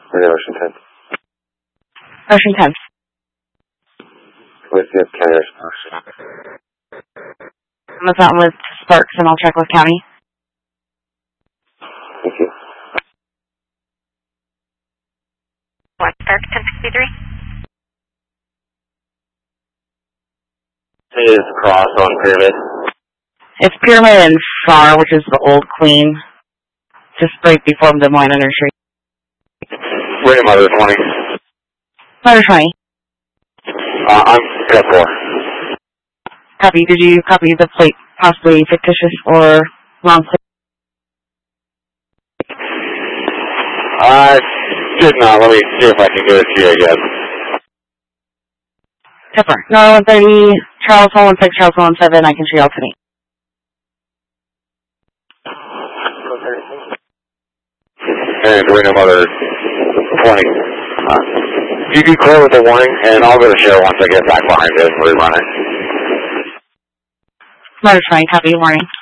Ocean 10. Ocean 10. With the carrier Sparks. What's that with Sparks, and I'll check with County. Thank you. What, Spark 1063? It is cross on Pyramid. It's Pyramid and Star, which is the old Queen, just right before Des Moines Nursery. Wait, Mother 20. Mother 20. I'm cut 4. Copy. Did you copy the plate, possibly fictitious or wrong plate? I did not. Let me see if I can get it to you again. Pepper. No, 130, Charles 116, Charles 17, I can show you all today. And Reno Mother 20. You can clear with the warning, and I'll go to share once I get back behind it and rerun it. Mother 20, copy, warning.